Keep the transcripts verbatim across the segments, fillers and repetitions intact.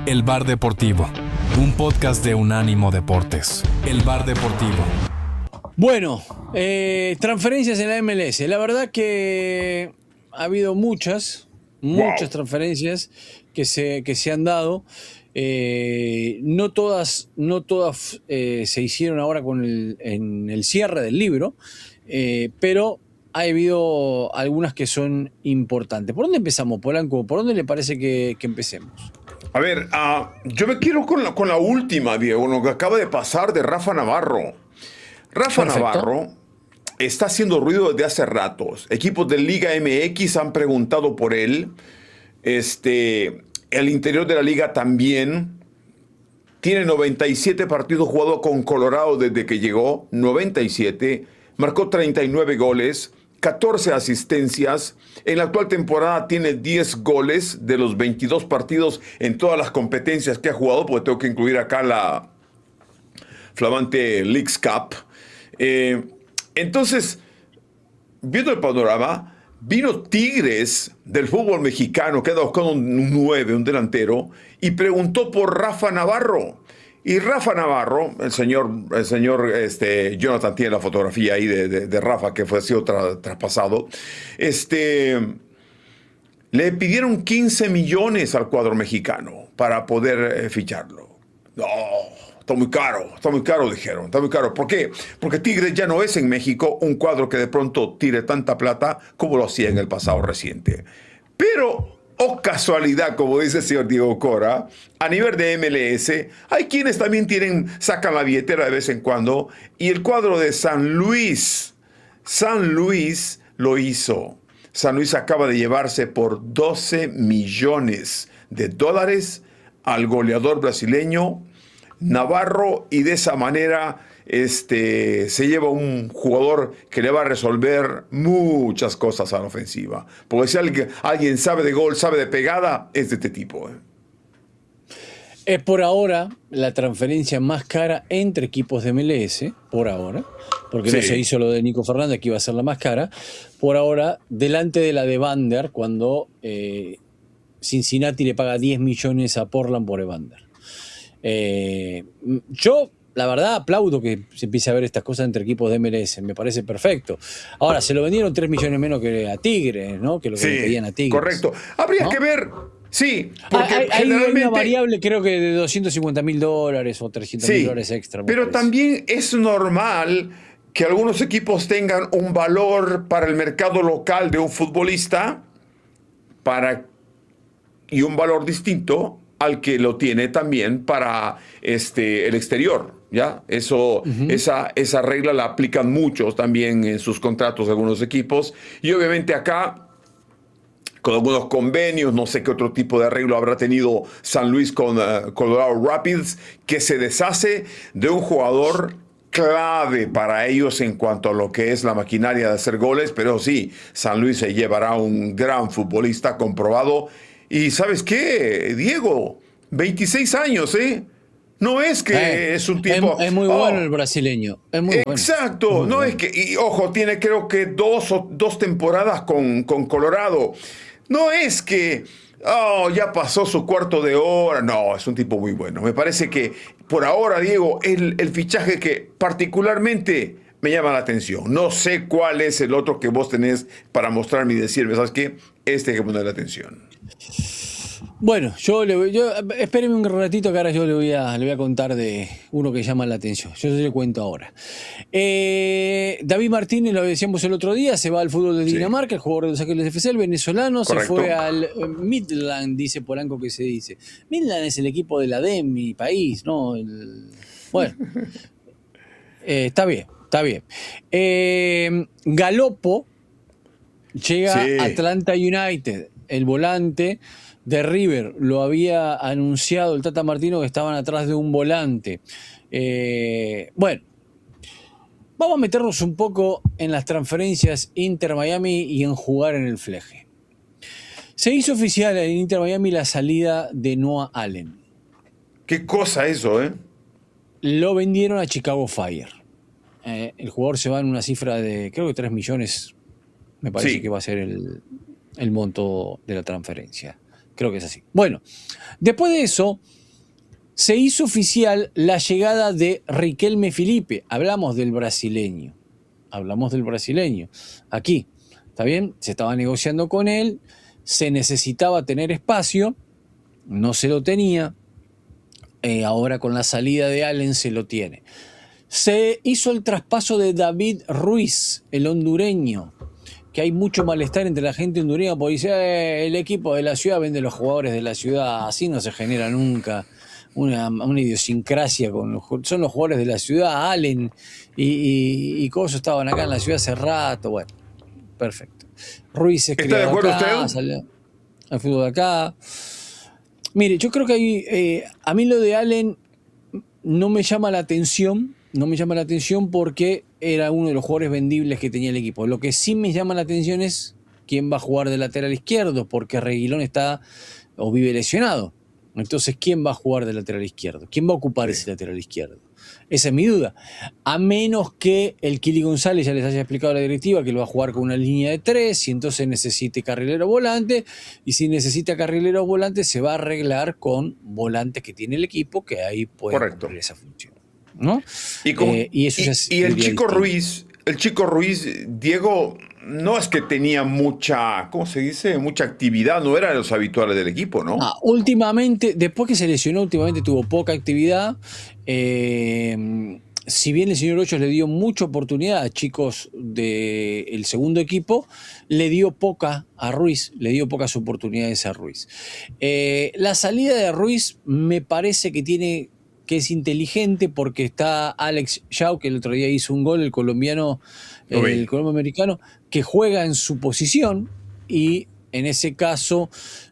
El Bar Deportivo, un podcast de Unánimo Deportes. El Bar Deportivo. Bueno, eh, transferencias en la M L S. La verdad que ha habido muchas, muchas wow. transferencias que se, que se han dado. Eh, no todas, no todas eh, se hicieron ahora con el, en el cierre del libro, eh, pero ha habido algunas que son importantes. ¿Por dónde empezamos, Polanco? ¿Por dónde le parece que, que empecemos? A ver, uh, yo me quiero con la, con la última, Diego, lo que acaba de pasar de Rafa Navarro. Rafa Perfecto. Navarro está haciendo ruido desde hace ratos. Equipos de Liga M X han preguntado por él. Este, el interior de la liga también. Tiene noventa y siete partidos jugados con Colorado desde que llegó. noventa y siete. Marcó treinta y nueve goles. catorce asistencias. En la actual temporada tiene diez goles de los veintidós partidos en todas las competencias que ha jugado, porque tengo que incluir acá la flamante Leagues Cup. Eh, entonces, viendo el panorama, vino Tigres del fútbol mexicano, que anda buscando un nueve, un delantero, y preguntó por Rafa Navarro. Y Rafa Navarro, el señor, el señor este, Jonathan tiene la fotografía ahí de, de, de Rafa, que fue sido tra, traspasado, este, le pidieron quince millones al cuadro mexicano para poder eh, ficharlo. No, está muy caro, está muy caro, dijeron, está muy caro. ¿Por qué? Porque Tigres ya no es en México un cuadro que de pronto tire tanta plata como lo hacía en el pasado reciente. Pero... o casualidad, como dice el señor Diego Cora, a nivel de M L S, hay quienes también tienen, sacan la billetera de vez en cuando, y el cuadro de San Luis, San Luis lo hizo. San Luis acaba de llevarse por doce millones de dólares al goleador brasileño Navarro, y de esa manera este, se lleva un jugador que le va a resolver muchas cosas a la ofensiva. Porque si alguien, alguien sabe de gol, sabe de pegada, es de este tipo. ¿eh? Es por ahora la transferencia más cara entre equipos de M L S, por ahora, porque sí. no se hizo lo de Nico Fernández, que iba a ser la más cara. Por ahora, delante de la de Evander, cuando eh, Cincinnati le paga diez millones a Portland por Evander. Eh, yo, la verdad, aplaudo que se empiece a ver estas cosas entre equipos de M L S. Me parece perfecto. Ahora, se lo vendieron tres millones menos que a Tigres, ¿no? Que lo que sí, le pedían a Tigres. Correcto. Habría ¿no? que ver. Sí, porque hay, generalmente... hay una variable, creo que de doscientos cincuenta mil dólares o trescientos mil sí, dólares extra. Pero parece. También es normal que algunos equipos tengan un valor para el mercado local de un futbolista para, y un valor distinto al que lo tiene también para este, el exterior, ¿ya? Eso, uh-huh. esa, esa regla la aplican muchos también en sus contratos de algunos equipos. Y obviamente acá, con algunos convenios, no sé qué otro tipo de arreglo habrá tenido San Luis con uh, Colorado Rapids, que se deshace de un jugador clave para ellos en cuanto a lo que es la maquinaria de hacer goles. Pero sí, San Luis se llevará un gran futbolista comprobado. Y ¿sabes qué, Diego? veintiséis años, ¿eh? No es que eh, es un tipo... Es, es muy bueno oh, el brasileño. Es muy exacto. Bueno. Muy no bueno. es que... Y ojo, tiene creo que dos, dos temporadas con, con Colorado. No es que... Oh, ya pasó su cuarto de hora. No, es un tipo muy bueno. Me parece que por ahora, Diego, el, el fichaje que particularmente me llama la atención. No sé cuál es el otro que vos tenés para mostrarme y decirme, ¿sabes qué? Este hay que ponerle atención. Bueno, yo le voy, yo, espéreme un ratito que ahora yo le voy a, le voy a contar de uno que llama la atención. Yo se le cuento ahora. Eh, David Martínez, lo decíamos el otro día, se va al fútbol de Dinamarca, sí. el jugador de Los Ángeles F C, el venezolano, Correcto. Se fue al Midland, dice Polanco que se dice. Midland es el equipo de la D E M, mi país, ¿no? El, bueno, eh, está bien, está bien. Eh, Galopo llega sí. a Atlanta United, el volante de River. Lo había anunciado el Tata Martino que estaban atrás de un volante. Eh, bueno, vamos a meternos un poco en las transferencias Inter-Miami y en jugar en el fleje. Se hizo oficial en Inter-Miami la salida de Noah Allen. ¿Qué cosa eso, eh? Lo vendieron a Chicago Fire. Eh, el jugador se va en una cifra de, creo que tres millones, me parece sí. que va a ser el, el monto de la transferencia. Creo que es así. Bueno, después de eso, se hizo oficial la llegada de Riquelme Felipe. Hablamos del brasileño. Hablamos del brasileño. Aquí, ¿está bien? Se estaba negociando con él, se necesitaba tener espacio, no se lo tenía. Eh, ahora con la salida de Allen se lo tiene. Se hizo el traspaso de David Ruiz, el hondureño, que hay mucho malestar entre la gente hondureña porque dice, eh, el equipo de la ciudad vende los jugadores de la ciudad, así no se genera nunca una, una idiosincrasia, con los, son los jugadores de la ciudad, Allen y, y, y Coso estaban acá en la ciudad hace rato, bueno, perfecto. Ruiz es ¿Está de acuerdo acá, usted? salió al fútbol de acá. Mire, yo creo que hay, eh, a mí lo de Allen no me llama la atención, no me llama la atención porque era uno de los jugadores vendibles que tenía el equipo. Lo que sí me llama la atención es quién va a jugar de lateral izquierdo, porque Reguilón está o vive lesionado. Entonces, ¿quién va a jugar de lateral izquierdo? ¿Quién va a ocupar Sí. ese lateral izquierdo? Esa es mi duda. A menos que el Kili González ya les haya explicado a la directiva que lo va a jugar con una línea de tres y entonces necesite carrilero volante. Y si necesita carrilero volante, se va a arreglar con volantes que tiene el equipo, que ahí puede Correcto. cumplir esa función, ¿no? Y, como- Eh, y eso y- ya es- y el sería chico distinto. Ruiz, el chico Ruiz, Diego, no es que tenía mucha, ¿cómo se dice? Mucha actividad, no era de los habituales del equipo, ¿no? Ah, últimamente, después que se lesionó, últimamente tuvo poca actividad. Eh, si bien el señor Hoyos le dio mucha oportunidad a chicos del segundo equipo, le dio poca a Ruiz, le dio pocas oportunidades a Ruiz. Eh, la salida de Ruiz me parece que tiene que es inteligente porque está Alex Yao, que el otro día hizo un gol, el colombiano, Lo vi. el colombo americano, que juega en su posición y en ese caso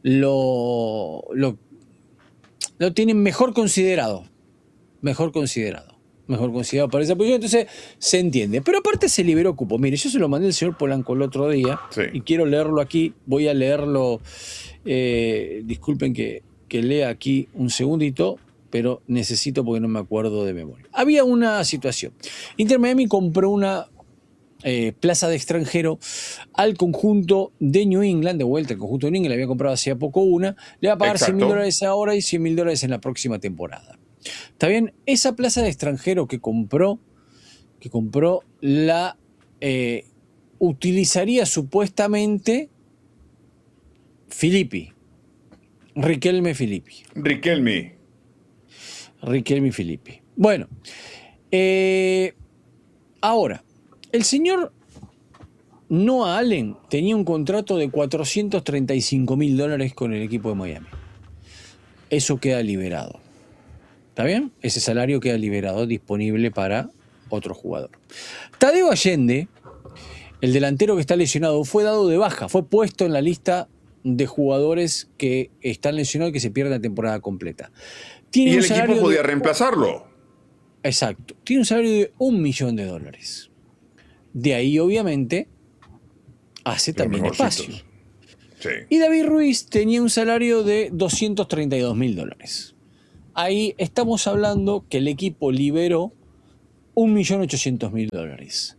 lo, lo, lo tienen mejor considerado, mejor considerado, mejor considerado para esa posición, entonces se entiende. Pero aparte se liberó cupo. Mire, yo se lo mandé al señor Polanco el otro día Sí. y quiero leerlo aquí, voy a leerlo, eh, disculpen que, que lea aquí un segundito, pero necesito porque no me acuerdo de memoria. Había una situación. Inter Miami compró una eh, plaza de extranjero al conjunto de New England, de vuelta al conjunto de New England, le había comprado hacía poco una, le va a pagar cien mil Exacto. dólares ahora y cien mil dólares en la próxima temporada. ¿Está bien? Esa plaza de extranjero que compró, que compró la eh, utilizaría supuestamente Filippi, Riquelme Filippi. Riquelme. Riquelme Filippi. Bueno, eh, ahora, el señor Noah Allen tenía un contrato de cuatrocientos treinta y cinco mil dólares con el equipo de Miami. Eso queda liberado. ¿Está bien? Ese salario queda liberado, disponible para otro jugador. Tadeo Allende, el delantero que está lesionado, fue dado de baja, fue puesto en la lista de jugadores que están lesionados y que se pierden la temporada completa. Tiene Y un el equipo salario podía de- reemplazarlo. Exacto. Tiene un salario de un millón de dólares. De ahí, obviamente, hace Los también mejorcitos. espacio. Sí. Y David Ruiz tenía un salario de doscientos treinta y dos mil dólares. Ahí estamos hablando que el equipo liberó un millón ochocientos mil dólares.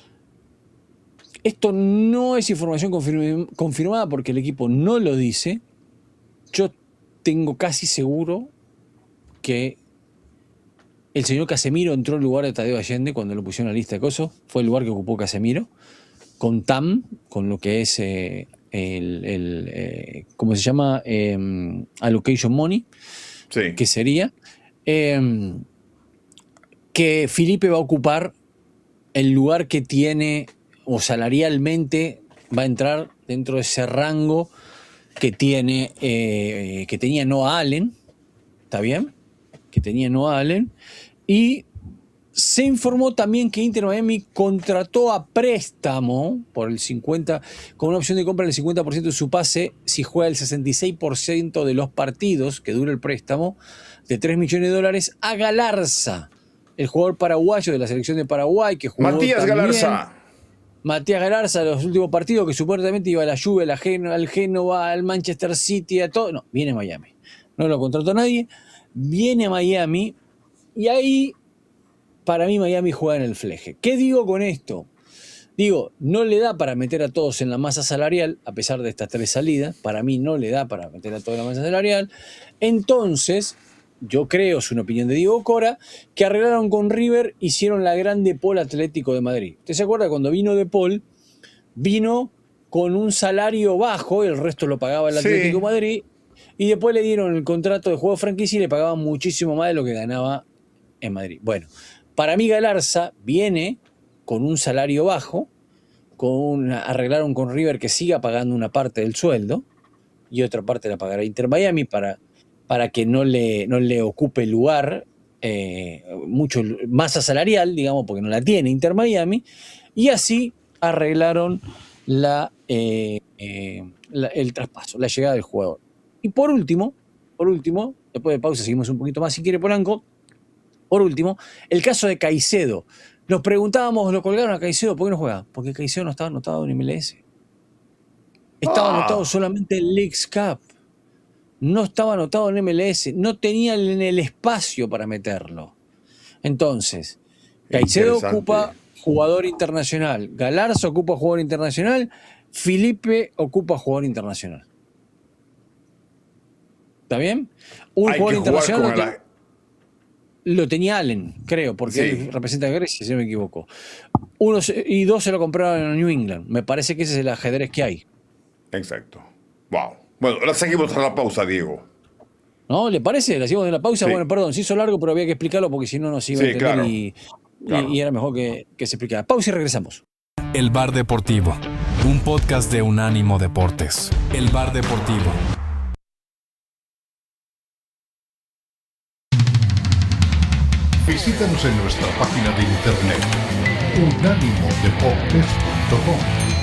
Esto no es información confirm- confirmada porque el equipo no lo dice. Yo tengo casi seguro que el señor Casemiro entró en lugar de Tadeo Allende cuando lo pusieron en la lista de cosas. Fue el lugar que ocupó Casemiro. Con T A M, con lo que es eh, el, el eh, ¿cómo se llama? Eh, allocation money, Sí. que sería. Eh, que Felipe va a ocupar el lugar que tiene, o salarialmente va a entrar dentro de ese rango que tiene, eh, que tenía Noah Allen, ¿está bien? Que tenía Noah Allen, y se informó también que Inter Miami contrató a préstamo por el cincuenta, con una opción de compra del cincuenta por ciento de su pase si juega el sesenta y seis por ciento de los partidos que dura el préstamo, de tres millones de dólares, a Galarza, el jugador paraguayo de la selección de Paraguay, que jugó Matías también. Galarza. Matías Galarza, los últimos partidos, que supuestamente iba a la Juve, a la Gen- al Génova, al Manchester City, a todo. No, viene a Miami. No lo contrató nadie. Viene a Miami y ahí, para mí, Miami juega en el fleje. ¿Qué digo con esto? Digo, no le da para meter a todos en la masa salarial, a pesar de estas tres salidas. Para mí no le da para meter a todos en la masa salarial. Entonces, yo creo, es una opinión de Diego Cora, que arreglaron con River, hicieron la gran De Paul Atlético de Madrid. ¿Usted se acuerda cuando vino De Paul? Vino con un salario bajo, el resto lo pagaba el Atlético de sí. Madrid, y después le dieron el contrato de juego de franquicia y le pagaban muchísimo más de lo que ganaba en Madrid. Bueno, para mí Galarza viene con un salario bajo, con una, arreglaron con River que siga pagando una parte del sueldo y otra parte la pagará Inter Miami para, para que no le, no le ocupe lugar, eh, mucho masa salarial, digamos, porque no la tiene Inter Miami, y así arreglaron la, eh, eh, la, el traspaso, la llegada del jugador. Y por último, por último, después de pausa seguimos un poquito más si quiere Polanco, por último, el caso de Caicedo. Nos preguntábamos, lo colgaron a Caicedo, ¿por qué no juega? Porque Caicedo no estaba anotado en M L S. Estaba ah. anotado solamente en Leagues Cup. No estaba anotado en M L S. No tenía en el espacio para meterlo. Entonces, Caicedo ocupa jugador internacional. Galarza ocupa jugador internacional. Felipe ocupa jugador internacional. ¿Está bien? Un Hay jugador que internacional... Jugar con lo, te... lo tenía Allen, creo, porque sí. él representa a Grecia, si no me equivoco. Uno se... y dos se lo compraron en New England. Me parece que ese es el ajedrez que hay. Exacto. Wow. Bueno, ahora seguimos a la pausa, Diego. ¿No? ¿Le parece? ¿La seguimos en la pausa? Sí. Bueno, perdón, se hizo largo, pero había que explicarlo porque si no nos iba sí, a entender claro. y, claro. y, y era mejor que, que se explicara. Pausa y regresamos. El Bar Deportivo, un podcast de Unánimo Deportes. El Bar Deportivo. Visítanos en nuestra página de internet unánimo deportes punto com.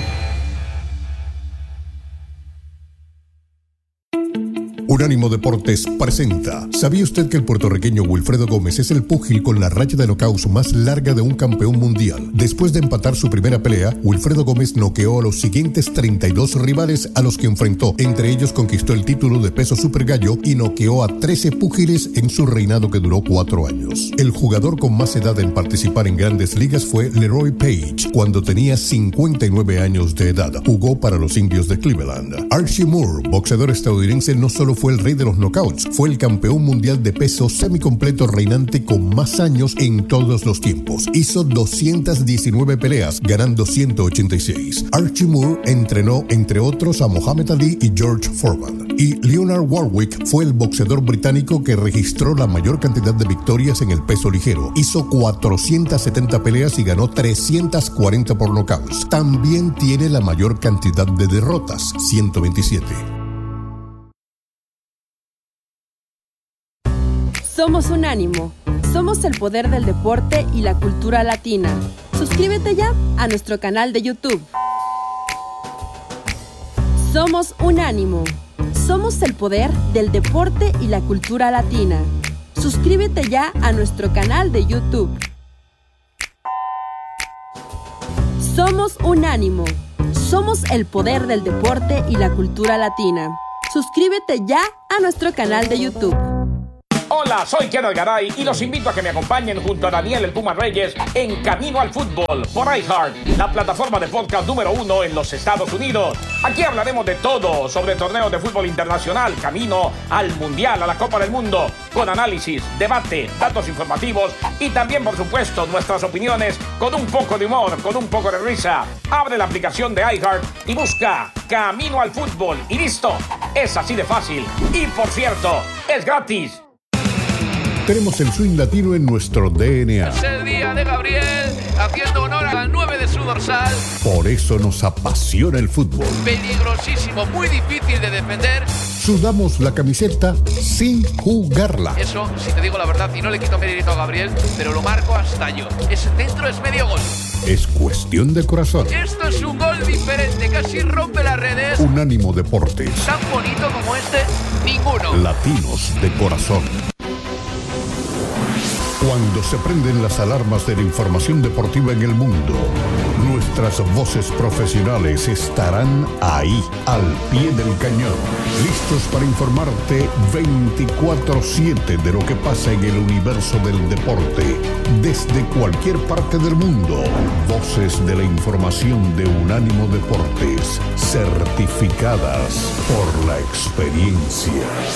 Unánimo Deportes presenta. ¿Sabía usted que el puertorriqueño Wilfredo Gómez es el púgil con la racha de knockouts más larga de un campeón mundial? Después de empatar su primera pelea, Wilfredo Gómez noqueó a los siguientes treinta y dos rivales a los que enfrentó. Entre ellos conquistó el título de peso super gallo y noqueó a trece púgiles en su reinado que duró cuatro años. El jugador con más edad en participar en grandes ligas fue Leroy Page, cuando tenía cincuenta y nueve años de edad. Jugó para los Indios de Cleveland. Archie Moore, boxeador estadounidense, no solo fue el rey de los knockouts, fue el campeón mundial de peso semicompleto reinante con más años en todos los tiempos. Hizo doscientas diecinueve peleas, ganando ciento ochenta y seis. Archie Moore entrenó, entre otros, a Muhammad Ali y George Foreman. Y Leonard Warwick fue el boxeador británico que registró la mayor cantidad de victorias en el peso ligero. Hizo cuatrocientas setenta peleas y ganó trescientas cuarenta por knockouts. También tiene la mayor cantidad de derrotas, ciento veintisiete. Somos Unánimo. Somos el poder del deporte y la cultura latina. Suscríbete ya a nuestro canal de YouTube. Somos Unánimo. Somos el poder del deporte y la cultura latina. Suscríbete ya a nuestro canal de YouTube. Somos Unánimo. Somos el poder del deporte y la cultura latina. Suscríbete ya a nuestro canal de YouTube. Hola, soy Kenneth Garay y los invito a que me acompañen junto a Daniel el Puma Reyes en Camino al Fútbol por iHeart, la plataforma de podcast número uno en los Estados Unidos. Aquí hablaremos de todo sobre torneos de fútbol internacional, camino al Mundial, a la Copa del Mundo, con análisis, debate, datos informativos y también, por supuesto, nuestras opiniones con un poco de humor, con un poco de risa. Abre la aplicación de iHeart y busca Camino al Fútbol y listo. Es así de fácil. Y, por cierto, es gratis. Tenemos el swing latino en nuestro D N A. Es el día de Gabriel, haciendo honor al nueve de su dorsal. Por eso nos apasiona el fútbol. Peligrosísimo, muy difícil de defender. Sudamos la camiseta sin jugarla. Eso, si te digo la verdad, y no le quito mérito a Gabriel, pero lo marco hasta yo. Ese centro es medio gol. Es cuestión de corazón. Esto es un gol diferente, casi rompe las redes. Unánimo Deportes. Tan bonito como este, ninguno. Latinos de corazón. Cuando se prenden las alarmas de la información deportiva en el mundo, nuestras voces profesionales estarán ahí, al pie del cañón, listos para informarte veinticuatro siete de lo que pasa en el universo del deporte, desde cualquier parte del mundo. Voces de la información de Unánimo Deportes, certificadas por la experiencia.